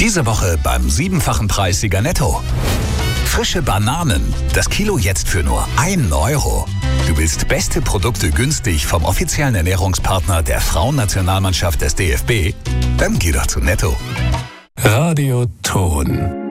Diese Woche beim 7-fachen Preissieger Netto. Frische Bananen, das Kilo jetzt für nur 1 Euro. Du willst beste Produkte günstig vom offiziellen Ernährungspartner der Frauennationalmannschaft des DFB? Dann geh doch zu Netto. Radio Ton.